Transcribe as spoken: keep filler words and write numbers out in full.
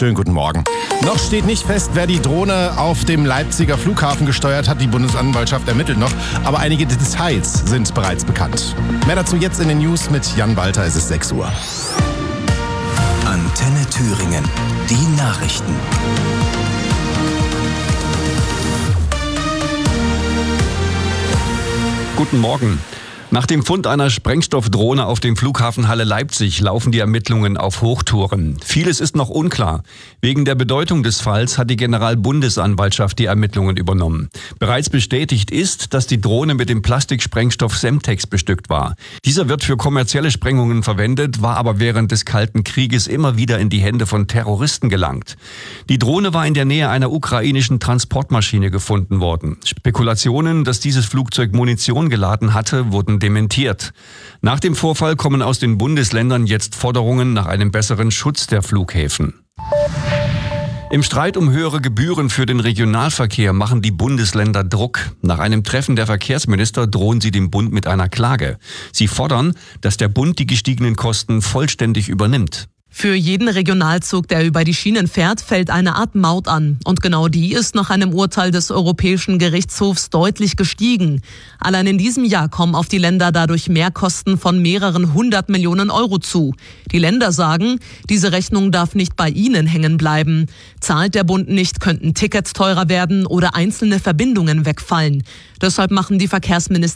Schönen guten Morgen. Noch steht nicht fest, wer die Drohne auf dem Leipziger Flughafen gesteuert hat. Die Bundesanwaltschaft ermittelt noch, aber einige Details sind bereits bekannt. Mehr dazu jetzt in den News mit Jan Walter. Es ist sechs Uhr. Antenne Thüringen. Die Nachrichten. Guten Morgen. Nach dem Fund einer Sprengstoffdrohne auf dem Flughafen Halle Leipzig laufen die Ermittlungen auf Hochtouren. Vieles ist noch unklar. Wegen der Bedeutung des Falls hat die Generalbundesanwaltschaft die Ermittlungen übernommen. Bereits bestätigt ist, dass die Drohne mit dem Plastiksprengstoff Semtex bestückt war. Dieser wird für kommerzielle Sprengungen verwendet, war aber während des Kalten Krieges immer wieder in die Hände von Terroristen gelangt. Die Drohne war in der Nähe einer ukrainischen Transportmaschine gefunden worden. Spekulationen, dass dieses Flugzeug Munition geladen hatte, wurden dementiert. Nach dem Vorfall kommen aus den Bundesländern jetzt Forderungen nach einem besseren Schutz der Flughäfen. Im Streit um höhere Gebühren für den Regionalverkehr machen die Bundesländer Druck. Nach einem Treffen der Verkehrsminister drohen sie dem Bund mit einer Klage. Sie fordern, dass der Bund die gestiegenen Kosten vollständig übernimmt. Für jeden Regionalzug, der über die Schienen fährt, fällt eine Art Maut an. Und genau die ist nach einem Urteil des Europäischen Gerichtshofs deutlich gestiegen. Allein in diesem Jahr kommen auf die Länder dadurch Mehrkosten von mehreren hundert Millionen Euro zu. Die Länder sagen, diese Rechnung darf nicht bei ihnen hängen bleiben. Zahlt der Bund nicht, könnten Tickets teurer werden oder einzelne Verbindungen wegfallen. Deshalb machen die Verkehrsminister